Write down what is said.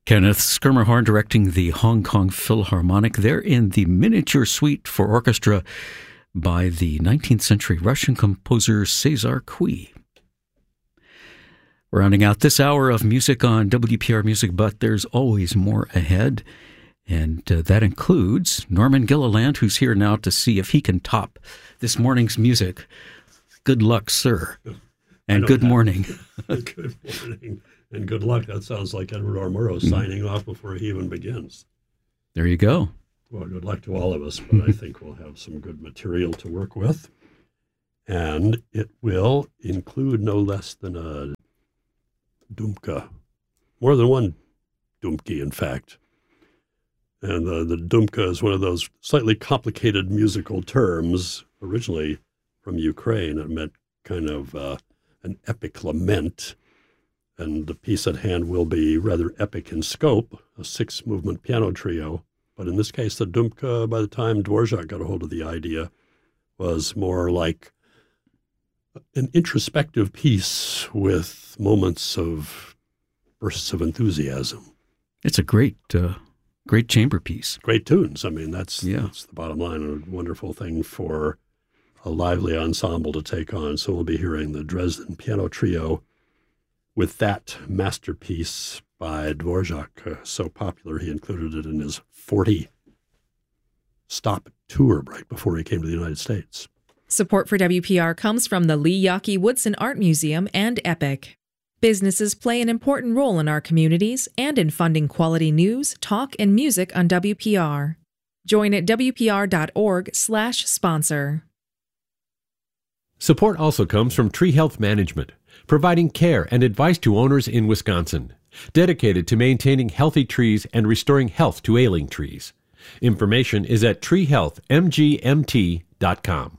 Kenneth Schermerhorn directing the Hong Kong Philharmonic. They're in the miniature suite for orchestra by the 19th century Russian composer César Cui. Rounding out this hour of music on WPR Music, but there's always more ahead. And that includes Norman Gilliland, who's here now to see if he can top this morning's music. Good luck, sir. And good morning. Good morning. And good luck. That sounds like Edward R. Murrow signing off before he even begins. There you go. Well, good luck to all of us, but I think we'll have some good material to work with. And it will include no less than a Dumka. More than one Dumki, in fact. And the Dumka is one of those slightly complicated musical terms, originally from Ukraine. It meant kind of an epic lament. And the piece at hand will be rather epic in scope, a 6-movement piano trio. But in this case, the Dumka, by the time Dvorak got a hold of the idea, was more like an introspective piece with moments of bursts of enthusiasm. It's a great chamber piece. Great tunes. I mean, that's the bottom line. A wonderful thing for a lively ensemble to take on. So we'll be hearing the Dresden Piano Trio with that masterpiece by Dvorak, so popular he included it in his 40-stop tour right before he came to the United States. Support for WPR comes from the Lee Yawkey Woodson Art Museum and EPIC. Businesses play an important role in our communities and in funding quality news, talk, and music on WPR. Join at WPR.org/sponsor. Support also comes from Tree Health Management, providing care and advice to owners in Wisconsin, dedicated to maintaining healthy trees and restoring health to ailing trees. Information is at treehealthmgmt.com.